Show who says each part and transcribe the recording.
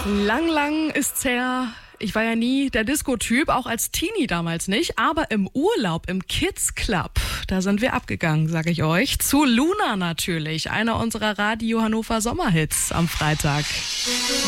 Speaker 1: Lang ist's her. Ich war ja nie der Disco-Typ, auch als Teenie damals nicht. Aber im Urlaub, im Kids Club, da sind wir abgegangen, sag ich euch. Zu Luna natürlich, einer unserer Radio Hannover Sommerhits am Freitag.